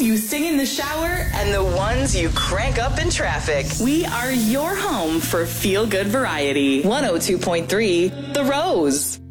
you sing in the shower, and the ones you crank up in traffic. We are your home for feel-good variety. 102.3 The Rose.